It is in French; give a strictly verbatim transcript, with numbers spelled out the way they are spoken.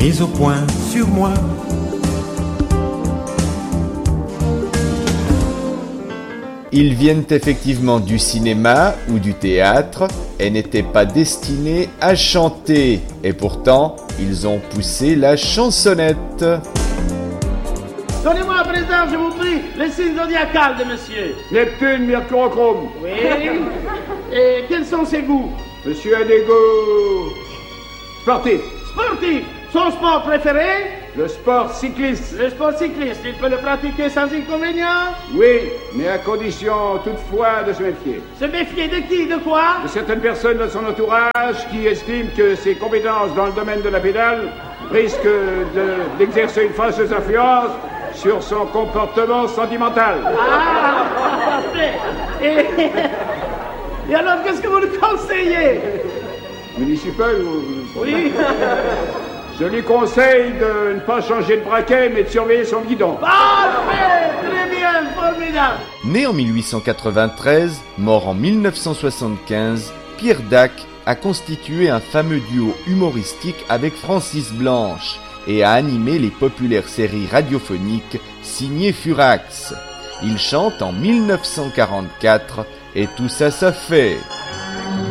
mise au point sur moi. Ils viennent effectivement du cinéma ou du théâtre et n'étaient pas destinés à chanter. Et pourtant, ils ont poussé la chansonnette. Donnez-moi à présent, je vous prie, les signes zodiacales de monsieur. Neptune, Mercurochrome. Oui. Et quels sont ses goûts? Monsieur a des goûts sportifs. Sportif. Son sport préféré? Le sport cycliste. Le sport cycliste, il peut le pratiquer sans inconvénient? Oui, mais à condition toutefois de se méfier. Se méfier de qui? De quoi? De certaines personnes de son entourage qui estiment que ses compétences dans le domaine de la pédale risquent de, d'exercer une fâcheuse influence sur son comportement sentimental. Ah, parfait. Et, et alors, qu'est-ce que vous lui conseillez? Municipal ou... Oui. Je lui conseille de ne pas changer de braquet, mais de surveiller son guidon. Parfait! Très bien, formidable! Né en mille huit cent quatre-vingt-treize, mort en mille neuf cent soixante-quinze, Pierre Dac a constitué un fameux duo humoristique avec Francis Blanche et a animé les populaires séries radiophoniques signées Furax. Il chante en mille neuf cent quarante-quatre et tout ça, ça fait...